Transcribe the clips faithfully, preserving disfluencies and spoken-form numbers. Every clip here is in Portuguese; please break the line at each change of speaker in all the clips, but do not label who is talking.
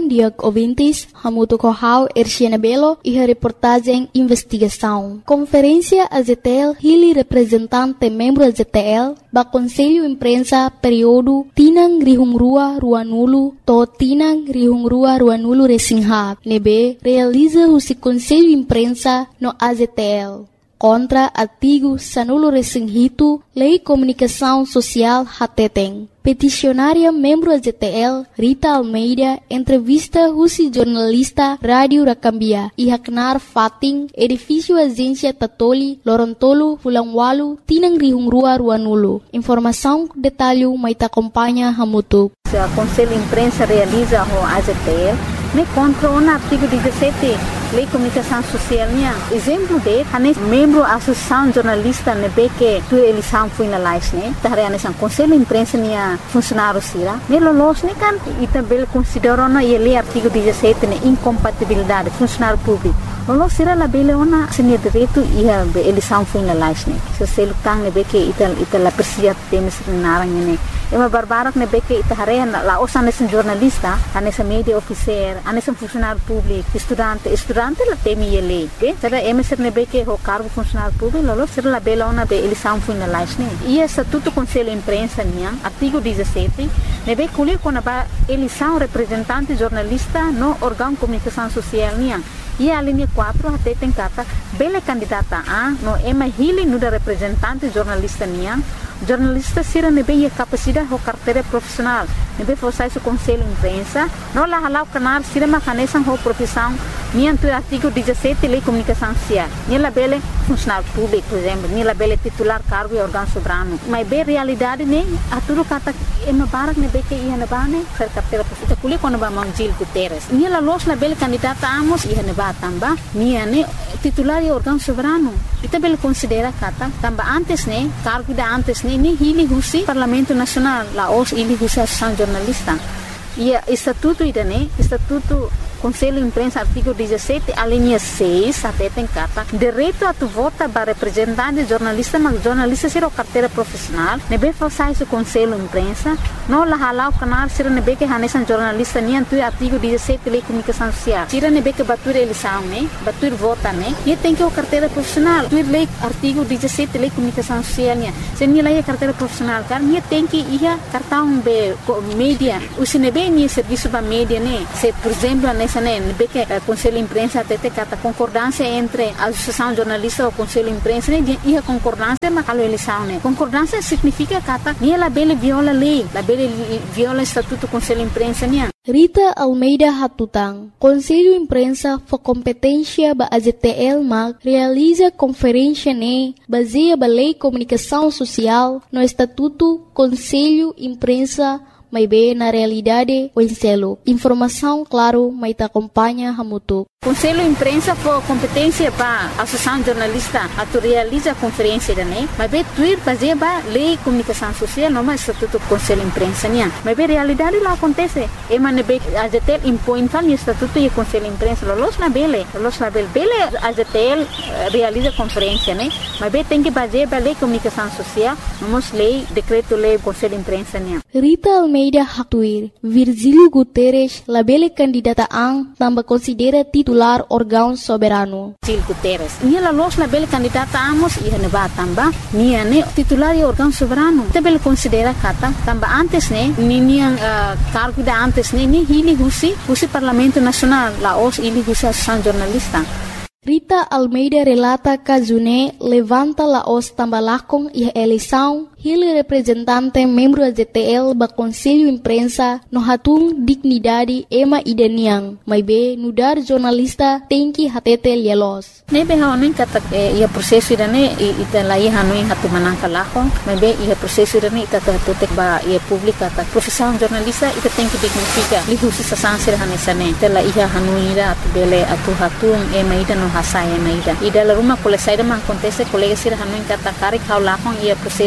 dia ouvintes, Hamuto Kohau, Erciana Belo e a reportagem Investigação. Conferência A Z T L, Hili representante membro A Z T L, ba Conselho Imprensa período Tinang Rihungrua Ruanulu, to Tinang Rihungrua Ruanulu Resinghat, nebe realiza o Conselho Imprensa no A Z T L. Contra artigo Sanulo Resinghito, Lei Comunicação Social Hateteng. Peticionária membro A Z T L, Rita Almeida, entrevista Husi jornalista Rádio Rakambia e Haknar Fating, edifício Agência Tatoli, Lorontolo, Fulangwalu, Tinang Rihungrua Ruanulu. Informação, detalhe, maita acompanha Hamutu.
O Conselho Imprensa realiza o A Z T L, me contra o artigo dezessete, Lei Comunicação Social. Exemplo de, a membro da Associação Jornalista, nebe que tu eleição foi na live, né? Tahre a Conselho Imprensa nia funcionário sira. Me lolos ne kan, e também considera na lei artigo dezessete ne incompatibilidade funcionário público. Lolos sira la bele ona senia direito e a eleição foi na live, né? Se você lutar nebe que ita ita la persia temes narang ne. É uma barbara que nebe que ita hare la osa nesse jornalista, a nessa mídia officer, a nesse funcionário público, estudante, estudante la temi a lei, ok? Será é mesmo nebe que o cargo funcionário público, lolos sira la bele ona be eleição foi na live, né? E essa tudo Conselho Imprensa nia artigo dezessete, nebe que quando a eleição representante jornalista no órgão de comunicação social nia. E a linha quatro até tem cata bela candidata a no ema hili no da representante jornalista nia jornalista sira nebe a capacidade ou carteira profissional nebe forçar o Conselho Imprensa no la halau canar sira macanesan ou profissão nia tu artigo dezessete Lei Comunicação Social nia la bela funcionário público por exemplo nia la bela titular cargo e órgão soberano mas bem realidade ne a tudo cata ema barak nebe que ia na bane ser carteira profissional kuli quando ba Mangil Guterres nia la los la bela candidata amos ia na tamba nia ne titular e órgão soberano ita bel considera kata tamba antes ne cargo da antes ne ni hili husi Parlamento Nacional la os hili husi Associação Jornalista e estatuto ida ne estatuto Conselho Imprensa artigo dezessete a linha seis até tem cata direito a tu vota para representante jornalista mas jornalista ser o carteira profissional nebe forçar o Conselho Imprensa não la halau canal ser nebe que hanesan jornalista nem tu artigo dezessete Lei Comunicação Social tira nebe que batur eleição né batur vota né e tem que o carteira profissional tu lei artigo dezessete Lei Comunicação Social né se nem lá é carteira profissional car nem tem que ia cartão be mídia o se nebe nem serviço para mídia né se por exemplo nebe que o Conselho Imprensa até tem cata concordância entre a Associação Jornalista e o Conselho Imprensa né e a concordância mas a eleição né concordância significa cata nem ela bele viola lei la bele viola estatuto do Conselho Imprensa né.
Rita Almeida Hatutang, Conselho Imprensa for competência ba A Z T L mag realiza conferência ne baseia ba Lei Comunicação Social no Estatuto Conselho Imprensa mas bem na realidade o enselo. Informação, claro, mas te acompanha Hamutu.
Conselho Imprensa for competência para a Associação Jornalista a tu realiza a conferência da né, mas bem tu ir fazer ba Lei Comunicação Social não mais estatuto do Conselho Imprensa né, mas bem realidade lá acontece. E mas bem a Z T L impõe tal estatuto e Conselho Imprensa los na bele, los na bele, bele a Z T L realiza conferência né, mas bem tem que fazer ba Lei Comunicação Social, vamos lei decreto lei Conselho Imprensa né.
Rita Almeida Hatuir, Virgílio Guterres, la bele candidata ang tambah considera titular órgão soberano.
Virgílio Guterres, nia la los la bele candidata amos e neba tamba, nia ne titular e órgão soberano. Te bele considera kata tamba antes ne, ni nia uh, cargo da antes ne, ni hili husi, husi Parlamento Nacional, la os hili husi Associação Jornalista.
Rita Almeida relata que June levanta la os tambalakong e a eleição Hili representante membro da Z T L ba Conselho Imprensa no hatung dignidade ema idaniang, mas be nudar jornalista tem que hatete lielos.
Nebe haonin kata ia proseso idane ita lai hanuin hatu manangka lahong, mas be ia proseso idane ita hatutek ba ia publika ta profissão jornalista ita tem que dignifica lihusi sasansir hanesane ita la ia hanuin ida atu bele atu hatung ema ida no hasai ema ida ida la rumah kolesai da mang kontese kolega sir hanuin kata kari kau lahong ia proseso idane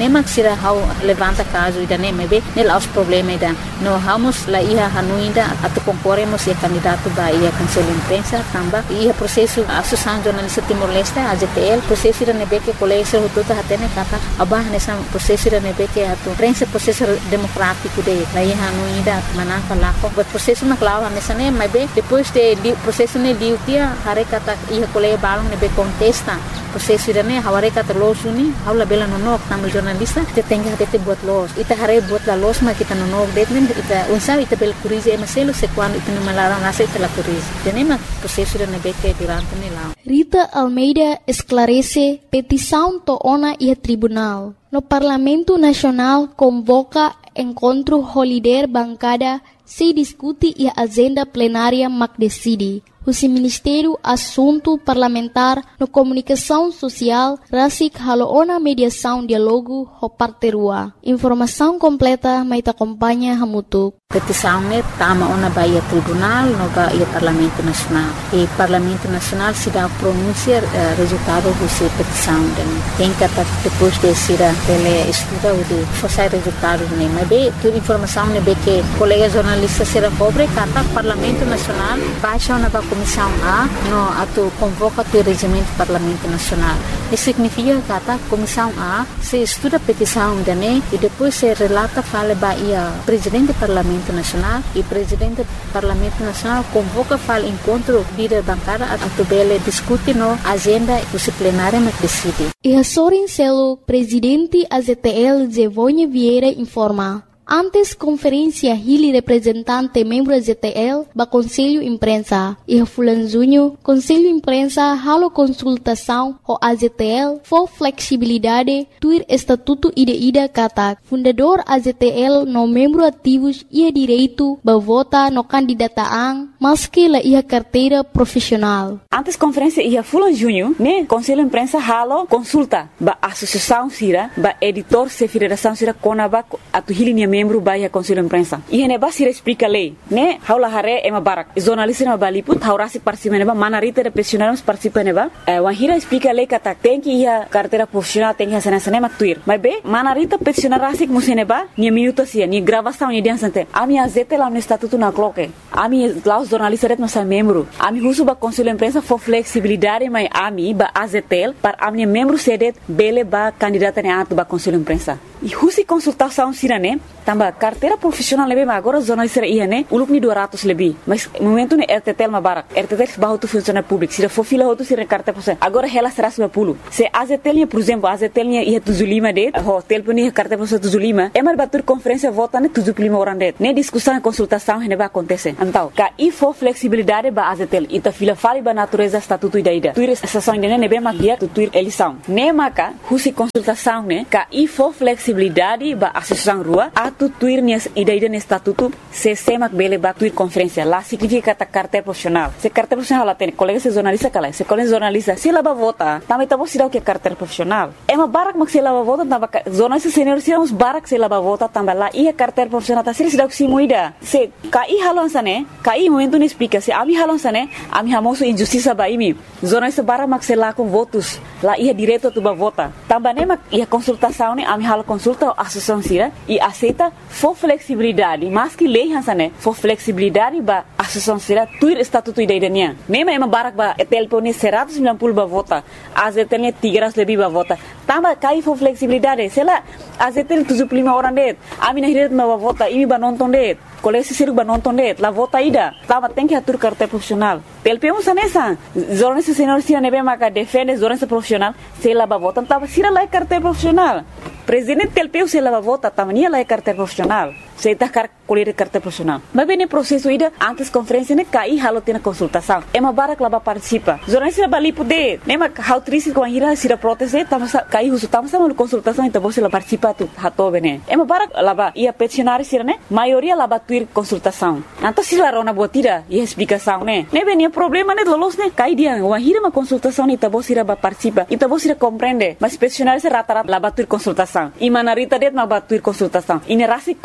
nem maksira how levanta caso ida nem mebe nel aos problema ida no vamos la ia hanuinda atu concorremos e candidato ba ia conselho imprensa tamba ia processo associação jornalista Timor-Leste A Z T L processo ida nebe que colégio tudo hatene kata abah nessa processo ida nebe que atu prensa processo democrático de la ia hanuinda manaka lako but processo na clava nessa nem mebe depois de processo ne diutia hare kata ia colégio balong nebe contesta processo ida ne haware kata los uni haula bela nonok tamu jornalista kita tengah tete buat los ita hare buat la los ma kita nonok detmen ita unsa ita bel kurize emaselo se quando ita malarang nasa ita la kurize tenema processo ida nebe que durante ne la
Rita Almeida esclarece petição toona e tribunal. No Parlamento Nacional convoca encontro holiday bancada se discute e agenda plenária mac decide. O Ministério Assunto Parlamentar no Comunicação Social Rasik Haloona Mediação Dialogo ho Parterua. Informação completa mai acompanha Hamutuk.
Petição ne tama ona baia tribunal no baia Parlamento Nacional. E Parlamento Nacional se dá pronúncia uh, resultado dessa petição. Tem que depois de ser ele estuda o de forçar resultados ne. Mas bem, toda informação ne bem que colega jornalista será pobre kata Parlamento Nacional baixa ona ba Comissão A no ato convoca o regimento do Parlamento Nacional. Isso significa que a Comissão A se estuda a petição da N E e depois se relata fala baia Presidente do Parlamento Nacional e Presidente do Parlamento Nacional convoca fala encontro líder bancada a tubele discute no agenda disciplinária mas decide.
E a Sorin Celo, Presidente A Z T L Zevonha Vieira informa. Antes conferência Hili representante membro Z T L ba Conselho Imprensa e a Fulanzunho Conselho Imprensa halo consultação o A Z T L for flexibilidade tuir estatuto ida-ida kata fundador A Z T L no membro ativos ia direito ba vota no candidataan maski la ia carteira profissional.
Antes conferência ia Fulanzunho né Conselho Imprensa halo consulta ba associação sira ba editor se federação sira konaba atu Hili membro baia Conselho Imprensa. E ne basira explica lei, né? Haula hare ema barak. Jornalista na baliput, haurasi participa neba, manarita de profissionais participa neba. Eh, wahira explica lei kata tem que ia carteira profissional tem que ser nessa nema tuir. Mas be, manarita profissional rasik museneba, ni minuto sia, ni gravação ni dia sante. Ami azete lá no estatuto na cloque. Ami lá os jornalistas ret nossa membro. Ami husu ba Conselho Imprensa for flexibilidade mai ami ba A Z T L para ami membro sedet bele ba candidata ne atu ba Conselho Imprensa. E husi consultação sirane tamba carteira profissional lebih agora jornalista ia né uluk ni dua ratus lebih mas momento ni R T T L mabarak R T T L bahu tu funcionário público se for fila tu sira carteira profissional agora ela será seratus lima puluh se A Z T L por exemplo A Z T L ia tujuh puluh lima det hotel pun ia carteira profissional tujuh puluh lima emar batur conferência vota ne tujuh puluh lima orang det ne discussão consultação ne ba acontece então ka i for flexibilidade ba A Z T L ita fila fali ba natureza estatuto ida ida tuir sessão ne ne be makia tu tuir eleição ne maka husi consultação ne ka i for flexibilidade ba associação rua atu tuir nias ida-ida no estatuto se semak bele ba tuir conferência lá significa ta carteira profissional se carteira profissional lá tem colega se jornalista kala se colega jornalista se laba vota também tá você dá o que carteira profissional é uma barak mak se laba vota tamba jornalista senior se uns barak se laba vota também lá ia carteira profissional tá se dá o que se moida se kai halon sane kai momento não explica se ami halon sane ami hamoso injustiça ba imi jornalista barak mak se lá com votos lá ia direto tu ba vota também né mak ia consultação né ami halo consulta a associação sira e aceita for flexibilidade mas que lei hansane for flexibilidade ba associação sira tuir estatuto ida-idanya mesmo ema barak ba telpone seratus sembilan puluh ba vota A Z T L nya tiga ratus lebih ba vota tambah kai for flexibilidade sela A Z T L tujuh puluh lima orang det ami na hiret ba vota ini ba nonton det kolesi siru ba nonton det la vota ida tambah tem que atur carteira profissional telpe um sanesa jornalista senior sira nebe maka defende jornalista profissional sela ba vota tambah sira lai carteira profissional Presidente telpeu se lava vota tamania lá é carteira profissional se tá car colher carteira profissional mas bem no processo ida antes conferência ne cai halo tem consultação é uma barak lá participa jornalista bali poder nem ma how triste com a ira sira proteste tamo cai uso tamo sama consultação então você lá participa tu hato bene é uma barak lá ia peticionário sira ne maioria lá tuir consultação então se lá rona botira e explicação né nem bem problema né lolos né cai dia uma ira uma consultação então você lá participa então você compreende mas peticionário se rata-rata lá tuir consultação e manarita det ma batuir consultação e ne rasi contra lei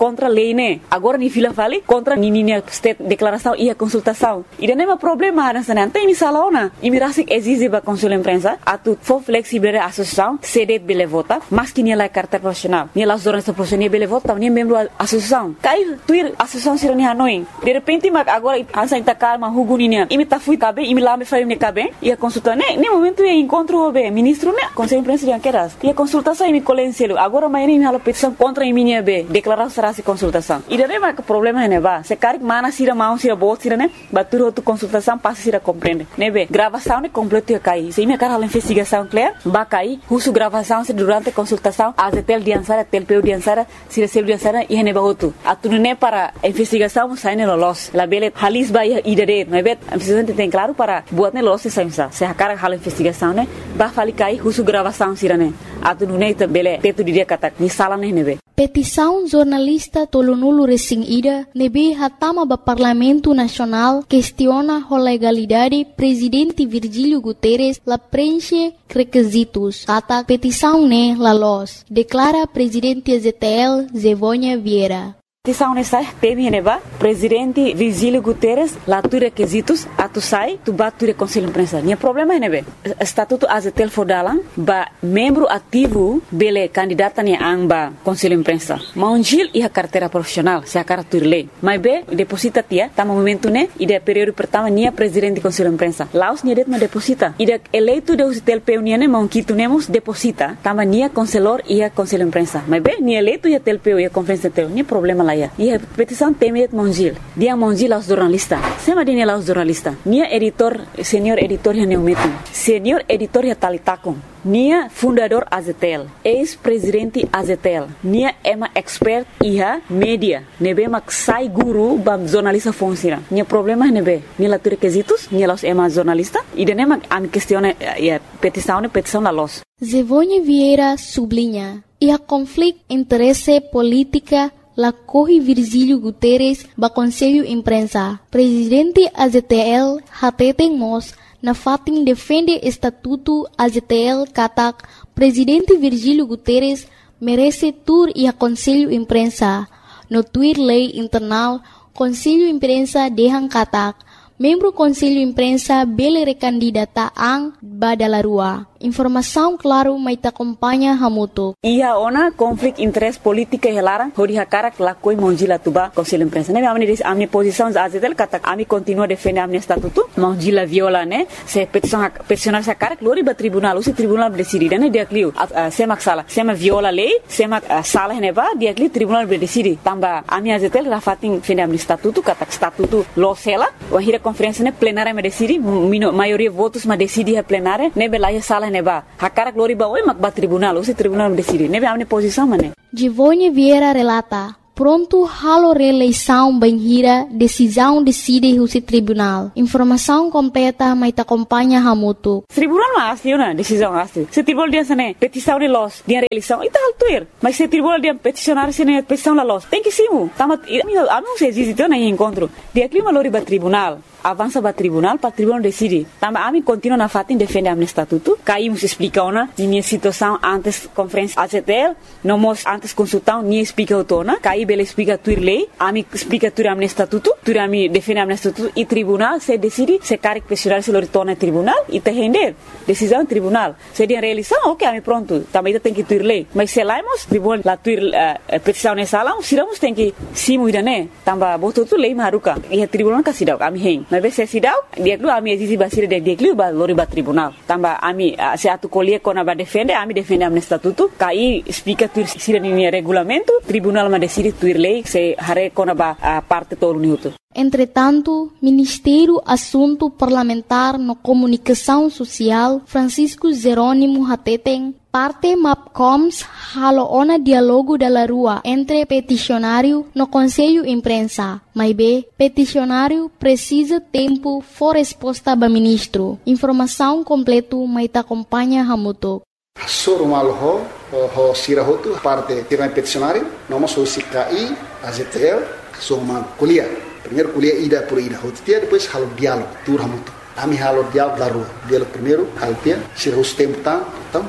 lei, né? Agora ni fila fale contra ni ni state declaração e a consultação. E não é um problema nessa não tem missala ona. E me rasik exige ba conselho imprensa a tu for flexível a associação cede bele vota, mas que ni la carta profissional. Ni las zonas profissionais bele vota, ni membro associação. Cai tuir associação sira ni hanoi. De repente mas agora ansa inta calma huguninia. E me ta fui cabe, e me lá me faz me cabe. E a consulta né, nem momento é encontro be ministro né, conselho imprensa de anqueras. E a consultação e me colenselo. Agora mas nem me hala petição contra a minha be, declarar será se consultação. E daí mas o problema é né ba, se cari mana sira mão sira bot sira né, batur outro consultação passa sira compreende. Né be, gravação né completo ia cair. Se me cara a investigação clear, ba cair, uso gravação se durante a consultação, a tel diansara, tel peu diansara, sira sel diansara e ne ba outro. A tu né para a investigação sai ne los. La bele halis ba ia idade, né be, a investigação tem claro para buat ne los se sai se a cara a investigação né, ba fali cair, uso gravação sira né. A tu né bele teto dia kata ni sala ne ne be.
Petição jornalista Tolonulu Resing Ida nebe hatama ba Parlamento Nacional questiona a legalidade presidente Virgílio Guterres la preenche requisitos. Kata petição ne la los, declara presidente Z T L Zevônia Vieira.
Petição nessa teve neba presidente Virgílio Guterres lá tu requisitos a tu sai tu bat tu conselho imprensa. Nia problema é nebe estatuto A Z T L fodalang ba membro ativo bele candidata ni amba conselho imprensa. Maunjil e a carteira profissional se a cara tu lei. Mas be deposita tia tá momento né e de período pertama nia presidente conselho imprensa. Laos nia det ma deposita. E de eleito de Z T L P nia ne maunquito nemos deposita tama nia conselor e a conselho imprensa. Mas be nia eleito e a T L P e a conferência teu nia problema lá. E a petição temet Mongil. Dia Mongil aos jornalistas. Sema dine aos jornalistas. Nia editor, senhor editor ya neumetum. Senhor editor ya talitakon. Nia fundador A Z T L. Ex-presidente A Z T L. Nia ema expert iha media. Nebe mak sai guru bam jornalista fonsira. Nia problema nebe. Nia la tu requisitos. Nia los ema jornalista. E dene mak am questione ya petição ne petição la los.
Zevônia Vieira sublinha. E a conflito interesse política la corre Virgílio Guterres ba Conselho Imprensa. Presidente A Z T L hateten mos na fatin defende estatuto A Z T L katak Presidente Virgílio Guterres merece tur e a Conselho Imprensa. No tuir lei internal, Conselho Imprensa dehang katak membro Conselho Imprensa bele recandidata ang badalarua. Informação claro mai ta acompanha hamuto.
Ia ona conflito interesse política helara hori hakara lakoi monjila tuba Conselho Imprensa. Ne amne dis amne posição A Z T L kata ami continua defender amne estatuto monjila viola né se petição peticionar sa cara glori ba tribunal o se tribunal decidir né dia clio sema sala sema viola lei sema sala ne ba dia clio tribunal decidir tamba ami A Z T L rafatin defender amne estatuto kata estatuto lo sela o hira conferência né plenária me decidi maioria votos ma decidi a plenária ne belaya sala neba hakara glori ba oi mak ba tribunal o se tribunal decide nebe amne posição mané.
Zevônia Vieira relata pronto halo reeleição banhira decisão decide o se tribunal. Informação completa mai ta acompanha hamuto.
Tribunal mas na decisão asli. Se tribunal dia sane petição de los dia reeleição e tal tuir. Mas se tribunal dia peticionar sene petição la los. Tem que simu. Tama ami se existe na encontro. Dia clima lori ba tribunal. Avança para tribunal, para tribunal decide. Tamba ami continua na fatin defende amne estatuto. Caímos explica ona minha situação antes conferência A Z T L, não mos antes consultão nem explica outona. Caí bele explica tuir lei, ami explica tuir amne estatuto, tuir ami defende amne estatuto e tribunal se decide se caric pessoal se lo retorna tribunal e te render decisão tribunal. Se dia realização, ok, ami pronto. Também tem que tuir lei. Mas se laimos tribunal la tuir uh, petição nessa lá, siramos tem que simu ida né. Tamba botou tu lei maruka. E a tribunal kasidau ami hen. Mas se sidau dia klu ami exisi basir dia dia klu ba lori ba tribunal tamba ami se atu colie kona ba defende ami defende amne estatuto kai explica tu sira ni regulamento tribunal ma decide tu lei se hare kona ba parte todo minuto.
Entretanto, Ministério Assunto Parlamentar no Comunicação Social Francisco Jerônimo Hateten parte MAPCOMS halo ona dialogo da rua entre peticionário no Conselho Imprensa. Mas B, peticionário precisa tempo for resposta ba ministro. Informação completo mai ta acompanha hamuto.
Sorumal ho ho sirahotu parte tirna peticionário, nós somos C K I, A Z T L, somos kuliah. Primeiro kuliah ida por ida, hotia depois halo diálogo, tur hamuto. Ami halo diálogo da rua. Diálogo primeiro, altia, sirahus tempo tá, então pronto.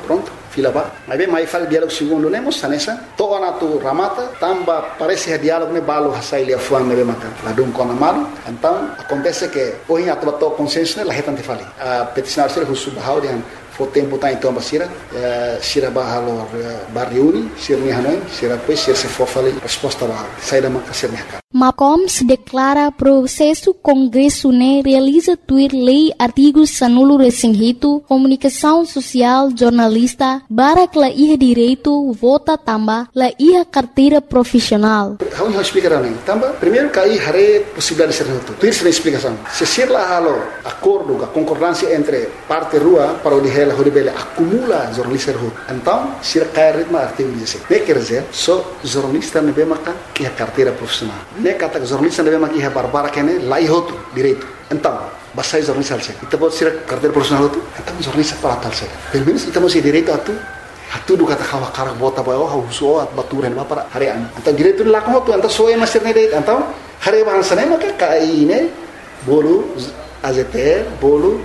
fila ba. Mas bem, mais fala diálogo segundo, né, moça, nessa. Toa na tu ramata, tamba parece diálogo né balo hasai lia fuan né bem makan. Ladum kona malu. Então acontece que hoje a tua to consenso né, la hetan te fali. A peticionar ser husu bahau dia o tempo tá então basira, sira bahalo barriuni, sira ni hanoi, sira pois sira se for fali resposta bahau. Sai da maka sira ni
Macom se declara processo Congresso né realiza tuir lei artigos sanulo resinhito, comunicação social, jornalista, barak la iha direito, vota tamba, la iha carteira profissional.
How you explicar não? Tamba, primeiro cai hare possibilidade de ser reto. Tuir sem explicação. Se ser lá halo acordo, a concordância entre parte rua para o dihela horibele acumula jornalista rua. Então, se cai ritmo artigo dezessete. Ne quer dizer, só jornalista ne bemaka que a carteira profissional. Ne kata jornalista ne bemaka que a barbara que ne lá ihoto direito. Então, basta jornalista alse. Ita pode ser carteira profissional tu. Então jornalista para tal se. Pelo menos ita mesti direito atu. Hatu do kata kawa karak bota bayo hauso at baturan ba para harian. Então direito lá com tu, então só é master ne direito. Então, hari bahasa ne maka kai ne bolu A Z T L, bolu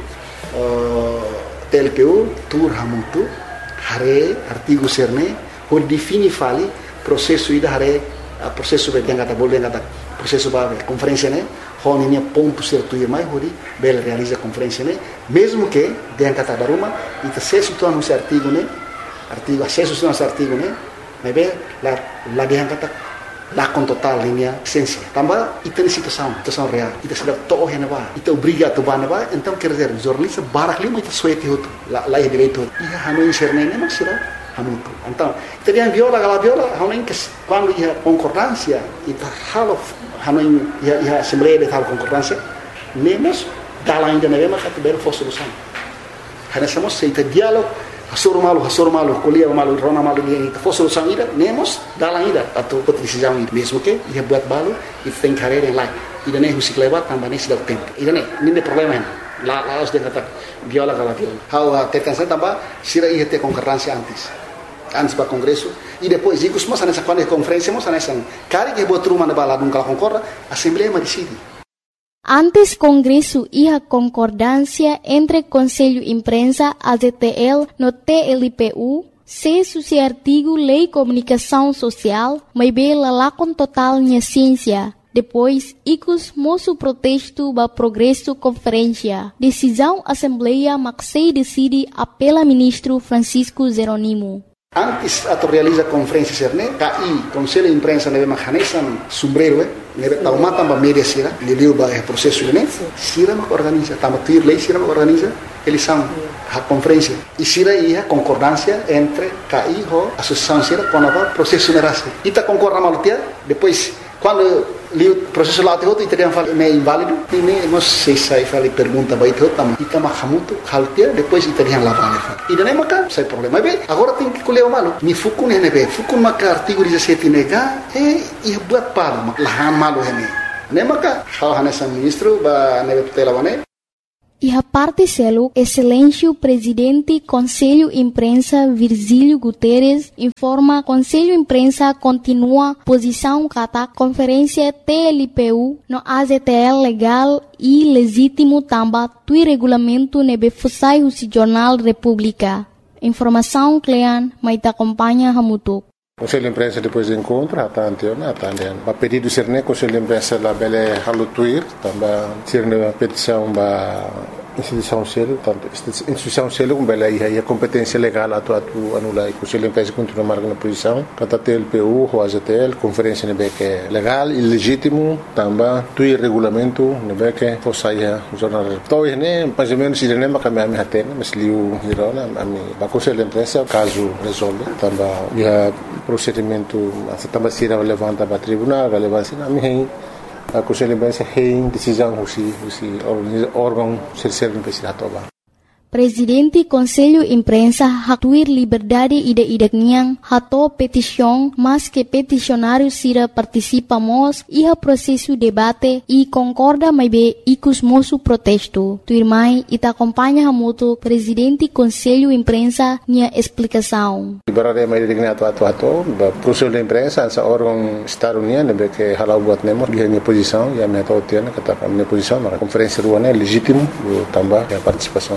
T L P U, tur hamutu, hare artigo serne, hor defini fali processo ida hare processo be yang kata boleh kata processo ba conferência ne, hon ini ponto certo ir mai hori bel realiza conferência ne, mesmo que yang kata baruma ita acesso tu anu artigo ne, artigo acesso tu anu artigo ne, mebe la la yang kata lá com total linha essência. Também ita ni situação, situação real. Ita sedap toh yang ba, ita obriga tu ba na ba, então quer dizer jornalista barak lima ita suete hotu, la la direito. Ia hanu inserne ne maksira hanu tu. Então, ita dia viola gala viola, hanu que quando ia concordância, ita halo hanu ia ia assembleia de tal concordância, nemos dala ainda na mesma categoria for solução. Hana somos ita diálogo Hasur malu, hasur malu, kuliah malu, rona malu dia itu fosil sang ida, nemos dalam ida atau decisão ida mesmo que ia buat balu, itu tem carreira yang lain. Ida ne musik lewat tambah ne sudah tempo. Ida ne, ini problema ini. La la harus dia kata viola kala viola. How tekan saya tambah sira ia te concordância antes. Antes para congresso e depois ikut semua sana quando conferência semua sana sang. Kari que botar rumah na bala dum kala concorda, assembleia ma decide.
Antes Congresso ia concordância entre Conselho Imprensa, A Z T L, no T L P U, se suci artigo Lei Comunicação Social, mas bela lá com total minha ciência. Depois, icos moço protesto ba progresso conferência. Decisão Assembleia Maxei decide apela ministro Francisco Jeronimo.
Antes atau realiza conferência serne, K I Conselho de Imprensa nebe mahanesan sombrero eh, nebe tau mata ba media sira, leliu ba processo ne, sira mak organiza, tama tuir lei sira mak organiza, eles são a conferência. E sira ia concordância entre K I ho associação sira com a processo nerase. Ita concorda malutia, depois quando li o processo lá te outro italiano fala é inválido, e nem nós sei sai fala pergunta vai te outro, ita mahamuto haltia, depois italiano lá vale fala. E daí maca, sai problema bem. Agora tem que colher o malo. Ni fukun ne be, fukun maca artigo dezessete nega, e e buat pal, lahan malo hene. Ne maca, hal hanesa ministro ba ne tutela wane.
E a parte selo, excelêncio presidente Conselho Imprensa Virgílio Guterres informa Conselho Imprensa continua posição kata conferência T L P U no A Z T L legal e legítimo tamba tui regulamento nebe fusai husi Jornal República. Informação Clean, mas te acompanha Hamutuk.
Conselho de Imprensa depois do encontro, até anteona, até anteona. A pedido ser né, Conselho de Imprensa lá bele halutuir, também ser né petição ba instituição selo, tanto instituição selo com bele aí a competência legal atu atu anula e Conselho de Imprensa continua marcando posição, kata T L P U, o A Z T L, conferência né que é legal e legítimo, também tuir regulamento né que fosse aí o jornal. Então né, mais ou menos ele nem me caminha me atende, mas liu hirona a mim, ba Conselho de Imprensa caso resolve, também ia procedimento essa também se levanta para tribunal, relevância na minha a Conselho de Imprensa tem decisão husi husi órgão serserve precisa tomar.
Presidente Conselho Imprensa hatuir liberdade ida idakniang hato petição, mas que peticionário sira participamos iha processo debate e concorda mais be icus moço protesto. Tuirmai ita acompanha hamuto Presidente Conselho Imprensa nia explicação.
Liberdade mais digna atu atu atu, Conselho de Imprensa essa órgão Estado Unido be que halau buat nemo dia minha posição e a minha tautia kata minha posição na conferência ruana é legítimo também a participação também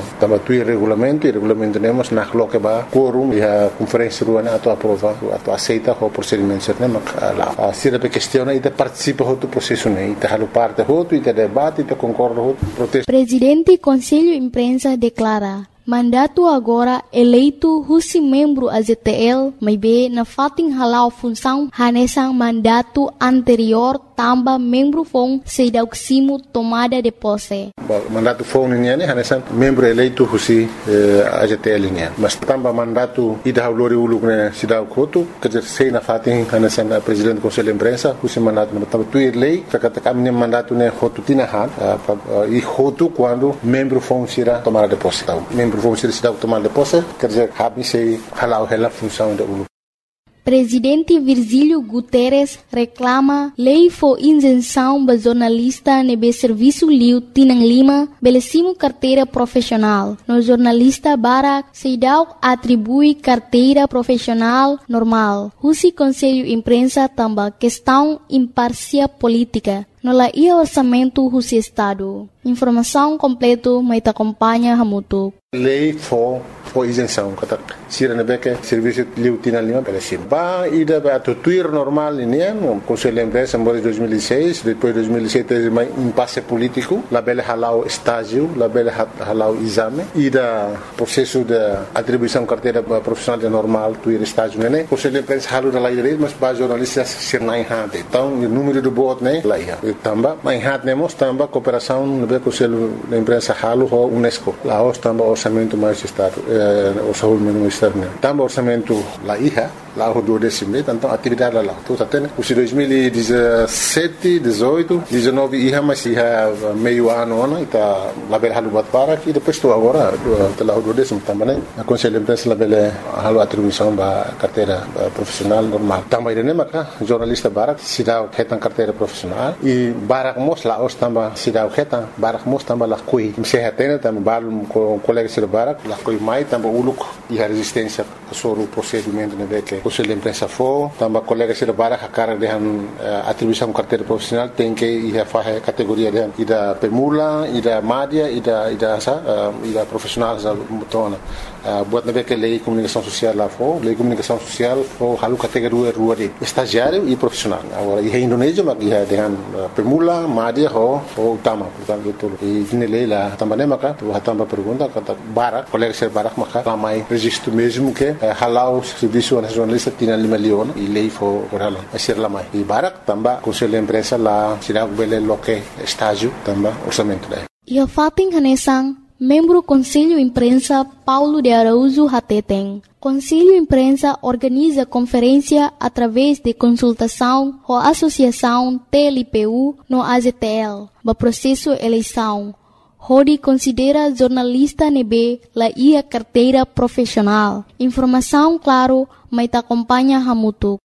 tuir regulamento, e regulamento temos na coloca ba quórum e a conferência ruana ato aprova, ato aceita o procedimento certo, mas lá se a questão e participa do processo né, e halo parte outro e debate e concorda outro protesto.
Presidente Conselho Imprensa declara mandato agora eleito husi membro A Z T L, may be na fating halau função hanesang mandato anterior tamba membro fong sedauksimo tomada de posse.
Mandato fong niya ni hanesang membro eleito husi eh, A Z T L niya. Mas tamba mandato ida haulori uluk na sidaw koto, kajer sei na fating hanesang uh, Presidente Conselho Imprensa husi mandato na tamba tuir lei, kakata kami ni mandato na hotu tinahan, uh, uh, e hotu quando membro fong sira tomada de posse. Membro vamos ser cidade tomar de posse, quer dizer, habe sei halau hela função da U L U.
Presidente Virgílio Guterres reclama lei for isenção ba jornalista nebe serviço liu tinang lima belecimo carteira profissional. No jornalista Barak Seidau atribui carteira profissional normal. Husi Conselho Imprensa tamba questão imparcial política. No la ia orçamento husi Estado. Informação completo mai te acompanha Hamutu.
Lei for for isenção, kata sira nebeke serviço liu tinang lima belecimo. Ba ida ba tuir normal ini no Conselho Imprensa em dois mil e seis, depois dois mil e sete teve mais impasse político, la bele halau estágio, la bele halau exame, ida processo de atribuição carteira profissional de normal tuir estágio né. Conselho Imprensa halu da lei, mas ba jornalistas sir nai hade. Então o número de bot né lá ia. Tamba mai hat nemos tamba cooperação no Conselho Imprensa halu ho UNESCO. Lá os tamba orçamento mais estado, eh, orçamento externo. Tamba orçamento lá ia. Lá o do décimo, então atividade lá. Tudo até né. Os dois mil e dezessete, dezoito, dezenove ia mas ia meio ano né, tá lá bel halu bat para e depois estou agora lá o do décimo também né. A Conselho Imprensa lá bel halu atribuição ba carteira profissional normal. Também né maca jornalista Barak sidau hetan carteira profissional e Barak mos lá os tamba sidau hetan Barak mos tamba lá coi. Se hatena tamba balum com colega sir Barak lá coi mai tamba uluk e a resistência sobre o procedimento né que Conselho Imprensa for, também colega sira Barak a cara de uh, atribuição carteira profissional tem que ir a fazer categoria de ida pemula, ida média, ida ida sa, uh, ida profissional sa mutona. Uh, buat nabe que lei comunicação social lá for, lei comunicação social for halu categoria rua de estagiário e profissional. Agora e Indonésia mas ia dengan uh, pemula, média ho ho utama, portanto itu. E ini lei lá também maka tu também pergunta kata Barak, colega sira Barak maka ramai registro mesmo que uh, halau serviço nacional tinang lima leon i lei fo orala asir lamai i Barak tamba Conselho Imprensa la sira bele loke estágio tamba orçamento daí.
Ia fating hanesang membro Conselho Imprensa Paulo de Araújo Hateteng. Conselho Imprensa organiza conferência através de consultação com a Associação T L P U no A Z T L, ba processo eleição. Hodi considera jornalista nebe la ia carteira profissional. Informação claro, mas te acompanha Hamutu.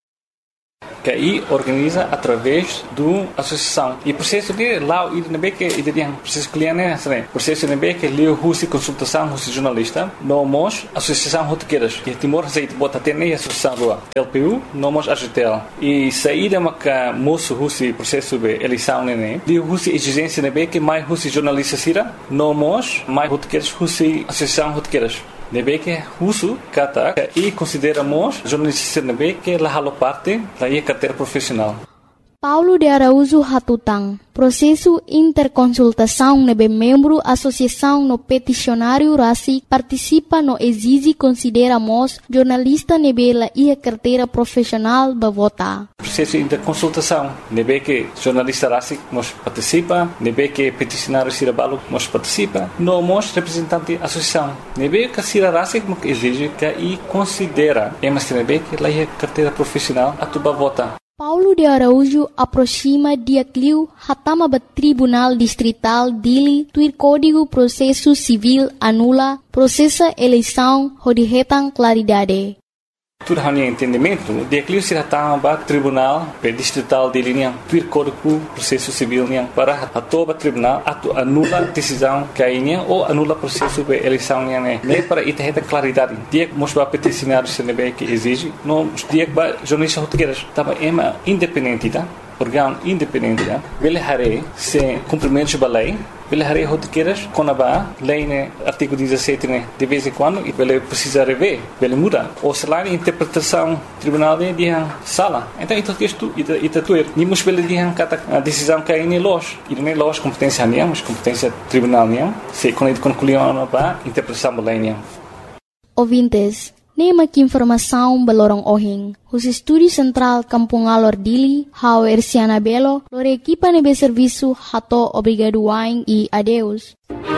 Que aí organiza através do associação e processo de lá o nebe que ideia processo cliente né processo nebe que leu husi consultação husi jornalista nomos associação rotequeiras e Timor Receita bota ter nem associação do L P U nomos A Z T L e saída maca moço husi processo de eleição né leu husi exigência nebe que mais husi jornalista sira nomos mais rotequeiras husi associação rotequeiras nebe que husu kata e consideramos jornalista nebe que la halo parte da ia carteira profissional.
Paulo de Araújo Hatutang, processo interconsultação nebe membro associação no peticionário Rasi participa no exige consideramos jornalista nebe la ia carteira profissional ba vota.
Processo interconsultação nebe que jornalista Rasi nos participa, nebe que peticionário Sirabalo nos participa, no mos representante associação nebe que Sira Rasi que exige que e considera emas nebe que la ia carteira profissional atuba vota.
Paulo de Araújo aproxima dia cliu hatama ba Tribunal Distrital Dili tuir Código Processo Civil anula processa eleição hodihetan claridade.
Tudo hanya entendimento, dia cliu se hatama ba Tribunal Distrital Dili niang tuir Código Processo Civil niang para atoba tribunal atu anula decisão kainya ou anula processo de eleição niang ne para itaheta claridade. Dia mos ba peticionário se nebe que exige, no dia ba jornalista rotequeiras tava ema independente tá. órgão independente, ele hare se cumprimento da lei, ele hare rotiqueiras com a lei, né, artigo dezessete, né, de vez em quando, e ele precisa rever, ele muda. Ou se lá a interpretação tribunal de dia sala. Então isso que isto e tu é, nem muito ele dia a decisão que é nem loja, e nem loja competência nem, mas competência tribunal nem, se quando ele concluiu a interpretação da lei nem.
Ouvintes, nema que informação belorong ohing. Os estúdios central Kampung Alor Dili, hau Erciana Belo, lore equipa nebe serviço hato obrigado wain e adeus.